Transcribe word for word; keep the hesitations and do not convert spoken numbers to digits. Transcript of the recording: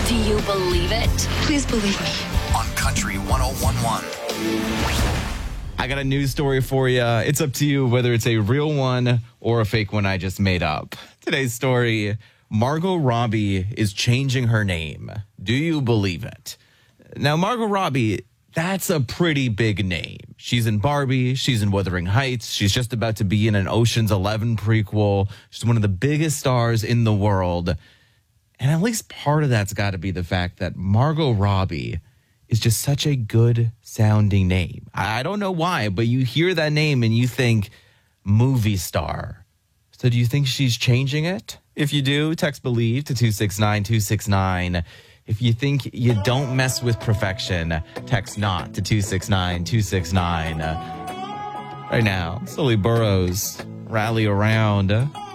Do you believe it? Please believe me. On Country one oh one point one. I got a news story for you. It's up to you whether it's a real one or a fake one I just made up. Today's story, Margot Robbie is changing her name. Do you believe it? Now, Margot Robbie, that's a pretty big name. She's in Barbie. She's in Wuthering Heights. She's just about to be in an Ocean's Eleven prequel. She's one of the biggest stars in the world. And at least part of that's got to be the fact that Margot Robbie is just such a good sounding name. I don't know why, but you hear that name and you think movie star. So do you think she's changing it? If you do, text BELIEVE to two six nine two six nine. If you think you don't mess with perfection, text NOT to two six nine two six nine. Right now, Sully Burrows, Rally Around.